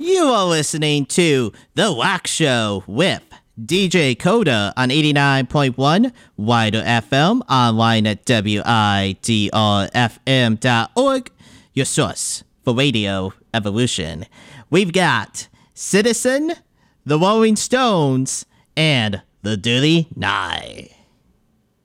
You are listening to The Wax Show with DJ Coda on 89.1 Wider FM, online at widrfm.org, your source for radio evolution. We've got Citizen, The Rolling Stones, and The Dirty Nine.